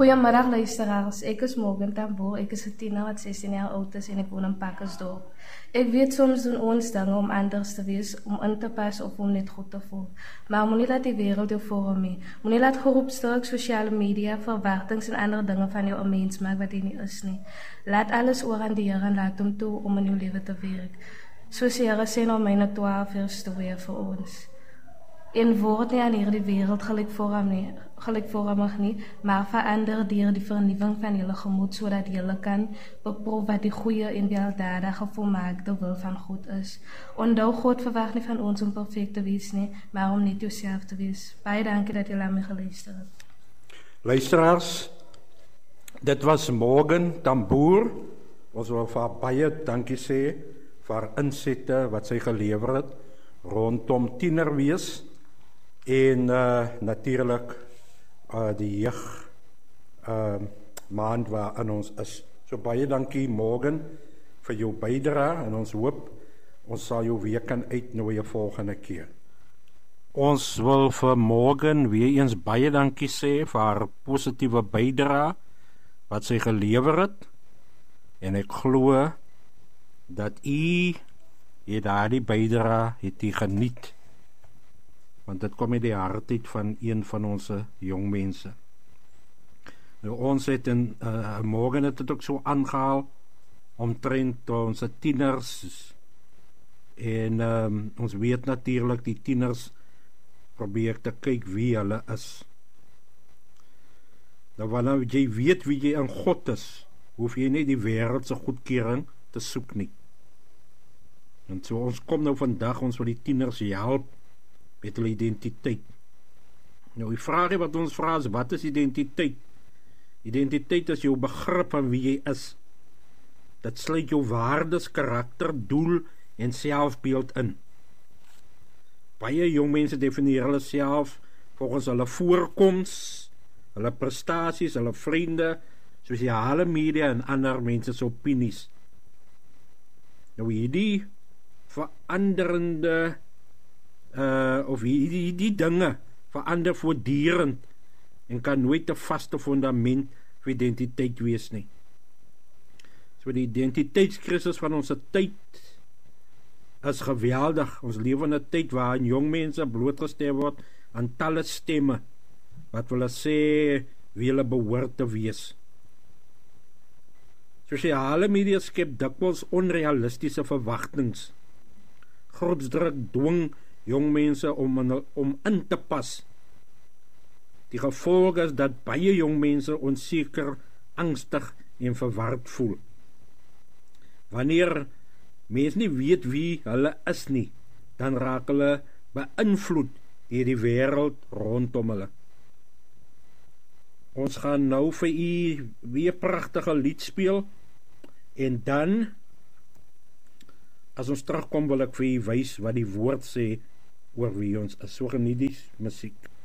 Goeiemiddag luisteraars, ek is Morgan Tambo, ek is 'n tiener wat 16 jaar oud is en ek woon in Pakkersdorp. Ek weet soms doen ons dinge om anders te wees, om in te pas of om net goed te voel. Maar moenie laat die wêreld jou vorm nie. Moenie laat geroepstuk, sosiale media, verwagtinge en ander dinge van jou 'n mens maak wat jy nie is nie. Laat alles oor aan die Here en laat hom toe om in jou lewe te werk. Soos die Here sê in Romeine 12 vers 2 vir ons. En word nie aan hierdie wêreld gelykvormig nie, maar verander deur die vernuwing van julle gemoed, sodat julle kan beproef wat die goeie en weldadige volmaakte wil van God is. Onthou, God verwag nie van ons om perfek te wees nie, maar om net jouself te wees. Baie dankie dat julle aan my geluister het. Luisteraars, dit was Morgan Tamboer. Ons wil vir haar baie dankie sê vir haar insette wat sy gelewer het rondom tienerwees en natuurlik die jeug maand waarin ons is. So baie dankie Morgan vir jou bydrae en ons hoop ons sal jou weer kan uitnooi 'n volgende keer. Ons wil vir Morgan weer eens baie dankie sê vir haar positiewe bydrae wat sy gelewer het en ek glo dat u daardie bydrae het u geniet, want dit kom uit die hart uit van een van ons jong mense. Nou ons het Morgen het dit ook so aangehaal omtrent ons tieners en ons weet natuurlik die tieners probeer te kyk wie hulle is. Nou wanneer jy weet wie jy in God is, hoef jy nie die wêreld se goedkeuring te soek nie. En so ons kom nou vandag, ons wil die tieners help met hulle identiteit. Nou die vraag wat ons vra is, wat is identiteit? Identiteit is jou begrip van wie jy is. Dit sluit jou waardes, karakter, doel en selfbeeld in. Baie jong mense definieer hulle self volgens hulle voorkoms, hulle prestasies, hulle vriende, sosiale media en ander mense se opinies. Nou hierdie veranderende of die dinge verander voortdurend en kan nooit 'n vaste fundament vir identiteit wees nie. So die identiteitskrisis van ons tyd is geweldig. Ons lewe in 'n tyd waarin jong mense blootgestel word aan talle stemme wat wil sê wie hulle behoort te wees. Sosiale media skep dikwels onrealistiese verwagtinge. Groepsdruk dwing jong mense om in te pas. Die gevolg is dat baie jong mense onseker, angstig en verward voel. Wanneer mense nie weet wie hulle is nie, dan raak hulle beïnvloed deur die wêreld rondom hulle. Ons gaan nou vir u weer 'n pragtige lied speel en dan as ons terugkom wil ek vir u wys wat die woord sê oor wie ons is. So geniet die musiek.